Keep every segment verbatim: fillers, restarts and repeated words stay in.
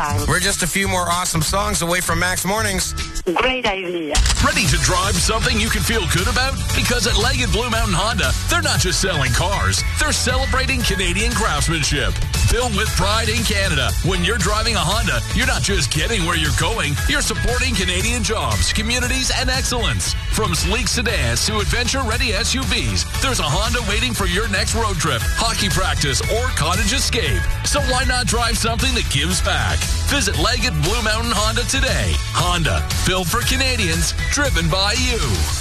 time. We're just a few more awesome songs away from Max Mornings. Great idea. Ready to drive something you can feel good about? Because at Leggett Blue Mountain Honda, they're not just selling cars, they're celebrating Canadian craftsmanship. Built with pride in Canada. When you're driving a Honda, you're not just getting where you're going, you're supporting Canadian jobs, communities, and excellence. From sleek sedans to adventure-ready S U Vs, there's a Honda waiting for your next road trip, hockey practice, or cottage escape. So why not drive something that gives back? Visit Leggett Blue Mountain Honda today. Honda, built for Canadians, driven by you.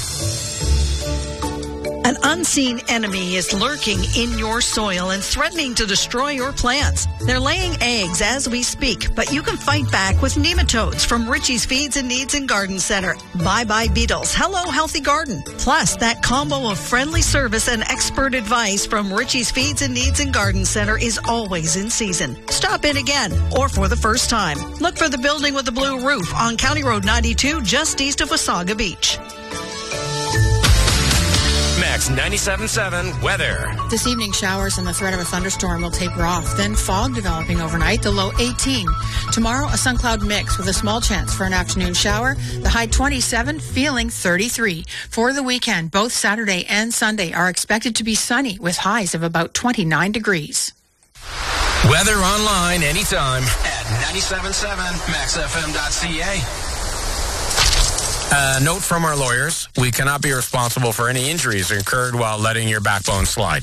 An unseen enemy is lurking in your soil and threatening to destroy your plants. They're laying eggs as we speak, but you can fight back with nematodes from Richie's Feeds and Needs and Garden Center. Bye-bye beetles. Hello, healthy garden. Plus, that combo of friendly service and expert advice from Richie's Feeds and Needs and Garden Center is always in season. Stop in again or for the first time. Look for the building with the blue roof on County Road ninety-two, just east of Wasaga Beach. Max ninety-seven point seven weather. This evening, showers and the threat of a thunderstorm will taper off. Then fog developing overnight, the low eighteen. Tomorrow, a sun cloud mix with a small chance for an afternoon shower. The high twenty-seven, feeling thirty-three. For the weekend, both Saturday and Sunday are expected to be sunny with highs of about twenty-nine degrees. Weather online anytime at ninety-seven point seven max f m dot c a. Uh, note from our lawyers, we cannot be responsible for any injuries incurred while letting your backbone slide.